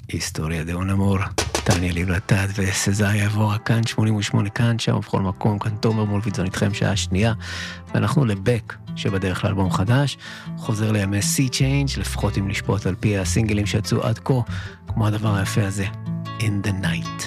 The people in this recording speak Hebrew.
היסטוריה דאון אמור, טניה ליבלטד וסזאר יעבור כאן, 88 כאן, שם בכל מקום, כאן תומר מולביטזון איתכם שעה שנייה, ואנחנו לבק, שבדרך לאלבום חדש, חוזר לימי Sea Change, לפחות אם לשפוט על פי הסינגלים שיצאו עד כה, כמו הדבר היפה הזה, In the Night.